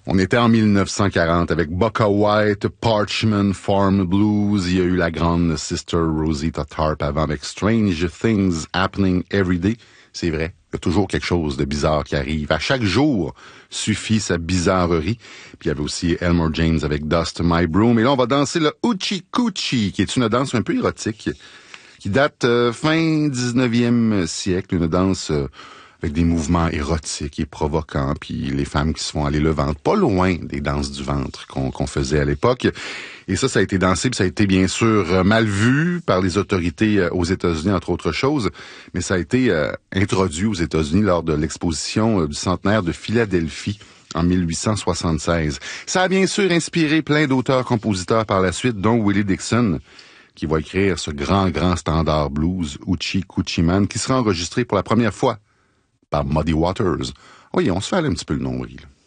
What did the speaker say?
On était en 1940 avec Bukka White, Parchman Farm Blues. Il y a eu la grande Sister Rosita Tharpe avant avec Strange Things Happening Every Day. C'est vrai, il y a toujours quelque chose de bizarre qui arrive. À chaque jour suffit sa bizarrerie. Puis il y avait aussi Elmore James avec Dust My Broom. Et là, on va danser le Hoochie Coochie, qui est une danse un peu érotique, qui date fin 19e siècle, une danse avec des mouvements érotiques et provoquants, puis les femmes qui se font aller le ventre, pas loin des danses du ventre qu'on faisait à l'époque. Et ça a été dansé, puis ça a été bien sûr mal vu par les autorités aux États-Unis, entre autres choses, mais ça a été introduit aux États-Unis lors de l'exposition du centenaire de Philadelphie en 1876. Ça a bien sûr inspiré plein d'auteurs-compositeurs par la suite, dont Willie Dixon, qui va écrire ce grand standard blues, Hoochie Coochie Man, qui sera enregistré pour la première fois par Muddy Waters. Oui, on se fait aller un petit peu le nombril.